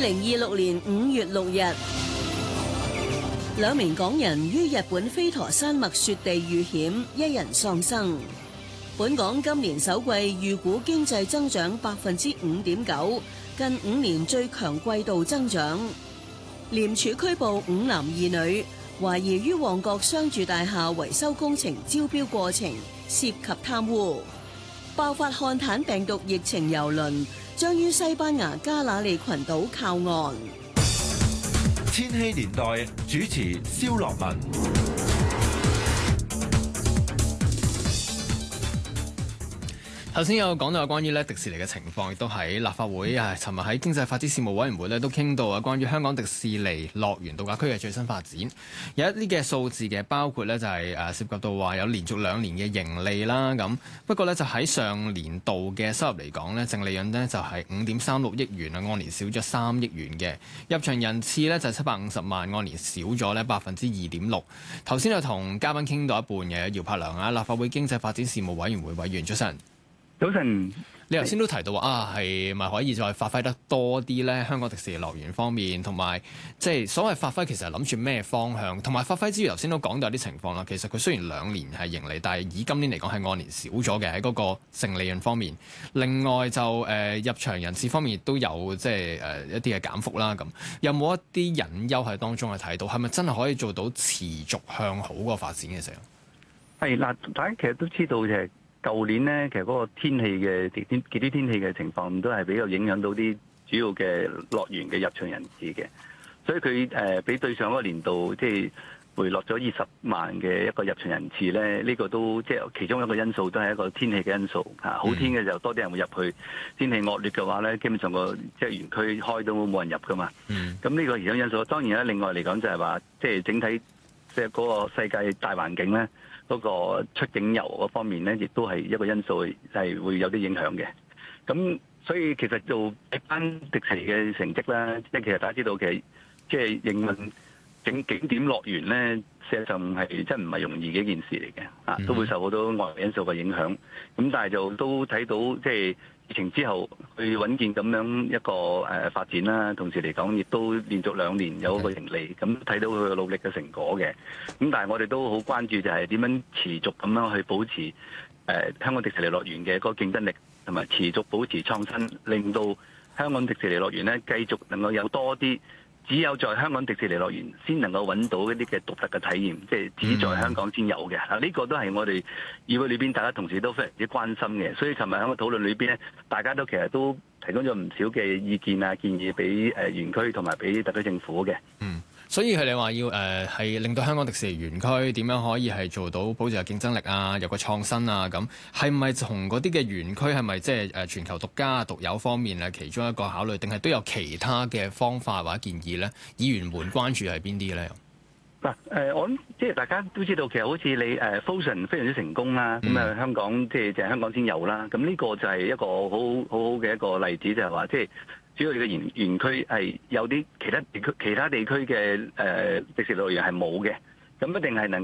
2026年5月6日，兩名港人於日本飛陀山脈雪地遇險，一人喪生。本港今年首季預估經濟增長5.9%，近5年最強季度增長。廉署拘捕5男2女，懷疑於旺角商住大廈維修工程招標過程涉及貪污。爆發漢坦病毒疫情郵輪將於西班牙加那利群島靠岸。 千禧年代主持蕭樂文。 頭先有講到關於迪士尼嘅情況，亦都喺立法會尋日喺經濟發展事務委員會都傾到關於香港迪士尼樂園度假區嘅最新發展。有一啲嘅數字嘅，包括就係涉及到話有連續2年嘅盈利啦。咁不過就喺上年度嘅收入嚟講淨利潤就係5.36億元啊，按年少咗3億元嘅。入場人次就係750萬，按年少咗2.6%。頭先就同嘉賓傾到一半嘅姚柏良立法會經濟發展事務委員會委員，早晨。 早晨， 你頭先都提到話係咪可以再發揮得多啲呢？香港迪士尼樂園方面，同埋即係所謂發揮，其實係諗住咩方向？同埋發揮之餘，頭先都講到有啲情況啦。其實佢雖然2年係盈利，但係以今年嚟講係按年少咗嘅喺嗰個淨利潤方面。另外就入場人次方面亦都有一啲嘅減幅啦。咁有冇一啲隱憂喺當中去睇到？係咪真係可以做到持續向好個發展嘅時候？ 係嗱，大家其實都知道嘅。舊年呢，其實嗰個天氣嘅極端天氣嘅情況都係比較影響到啲主要嘅樂園嘅入場人次嘅，所以佢比對上嗰個年度即係回落咗20萬嘅一個入場人次咧，呢個都即係其中一個因素，都係一個天氣嘅因素嚇。好天嘅就多啲人會入去，天氣惡劣嘅話咧，基本上個即係園區開都冇人入噶嘛。咁呢個其中因素，當然咧，另外嚟講就係話，即係整體即係嗰個世界大環境咧。嗰個出境遊嗰方面咧，亦都係一個因素，係會有啲影響嘅。咁所以其實做一班迪士尼嘅成績啦，即係其實大家知道，其實即係營運景點樂園咧，事實上係真唔係容易嘅一件事嚟嘅，都會受好多外圍因素嘅影響。咁但係就都睇到即係疫情之後去穩健咁樣一個發展啦，同時嚟講亦都連續2年有一個盈利，咁睇到佢嘅努力嘅成果嘅。咁但係我哋都好關注就係點樣持續咁樣去保持香港迪士尼樂園嘅嗰個競爭力，同埋持續保持創新，令到香港迪士尼樂園咧繼續能夠有多啲。只有在香港迪士尼樂園先能夠揾到一啲嘅獨特嘅體驗，即係只在香港先有嘅。呢個都係我哋議會裏邊大家同事都非常之關心嘅。所以尋日喺個討論裏邊咧，大家都其實都提供咗唔少嘅意見啊、建議俾園區同埋俾特區政府嘅。 所以佢哋話要係令到香港迪士尼園區點樣可以係做到保持有競爭力啊，有個創新啊，咁係咪從嗰啲嘅園區係咪即係全球獨家獨有方面其中一個考慮，定係都有其他嘅方法或者建議咧？議員們關注係邊啲咧？ 嗱我諗即係大家都知道，其實好似你Frozen 非常之成功啦，咁香港即係香港先有啦。咁呢個就係一個好好嘅一個例子，就係話即係。主要你嘅園區係有啲其他地區嘅迪士尼樂園係冇嘅，咁一定係能